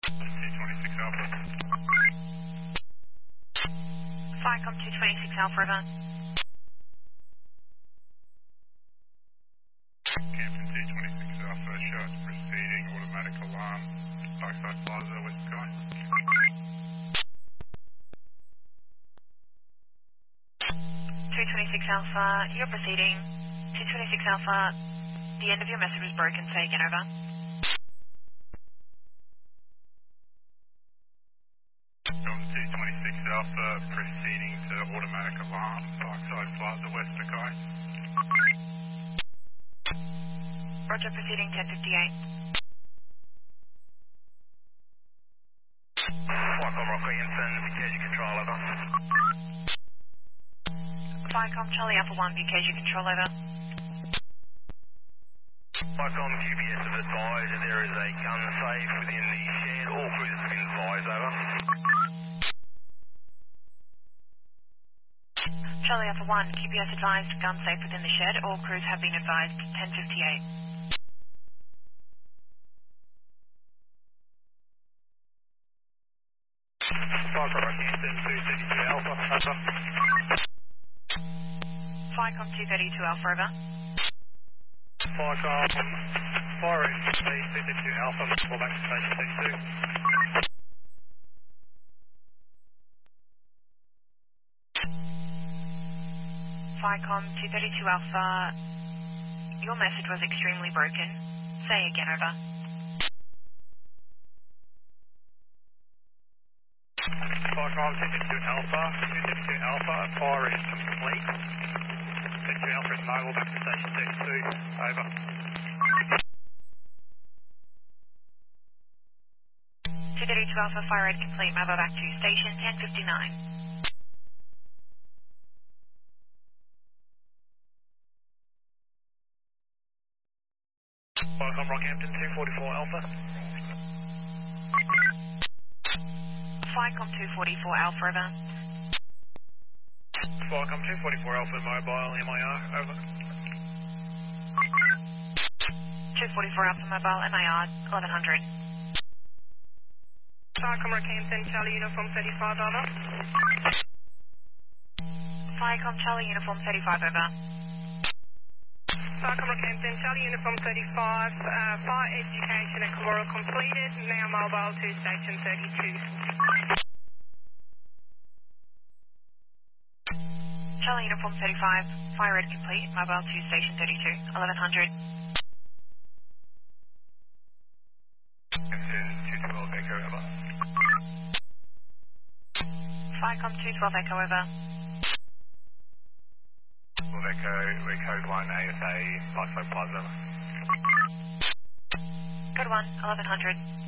226 Alpha. Firecom 226 Alpha River. Campton 226 Alpha, shots proceeding, automatic alarm, Parkside Plaza, West Sky. 226 Alpha, you're proceeding. 226 Alpha, the end of your message was broken. Say again, over. Tom 226 Alpha, proceeding to automatic alarm, Parkside Plaza, West Sky. Roger, proceeding 1058. Firecom Rocky Hanson, BKG control, over. Firecom Charlie Alpha 1, BKG control, over. Firecom QPS have advised that there is a gun safe within the shed. All cruisers have been advised, over. Charlie Alpha 1, QPS advised, gun safe within the shed. All crews have been advised, 1058. Firecom Rocky Hanson, 232 Alpha, over. Firecom 232 Alpha, over. Firecom, fire in 232 Alpha, call back to station 32. Firecom 232 Alpha, your message was extremely broken. Say again, over. Firecom 232 Alpha, 232 Alpha, fire is complete. 232 Alpha is mobile back to station 32, over. 232 Alpha, fire rate complete, mobile back to station 1059. Firecom Rockhampton 244 Alpha. Firecom 244 Alpha, over. Firecom 244 Alpha mobile, MIR, over. 244 Alpha mobile, MIR 1100. Firecom Rockhampton, Charlie Uniform 35, over. Firecom Charlie Uniform 35, over. Firecom Rockhampton, Charlie Uniform 35, fire education at Camorra completed, now mobile to station 32. Charlie Uniform 35, fire rate complete, mobile to station 32, 1100. Hampton 212 Echo, over. Firecom 212 Echo, over. 12 Echo, we're code 1 ASA, Parkside Plaza. Code 1, 1100.